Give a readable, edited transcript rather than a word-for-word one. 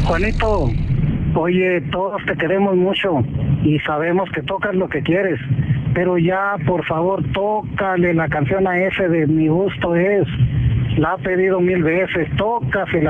Juanito, oye, todos te queremos mucho y sabemos que tocas lo que quieres, pero ya, por favor, tócale la canción a ese de Mi Gusto Es. La ha pedido 1000 veces, tócasela.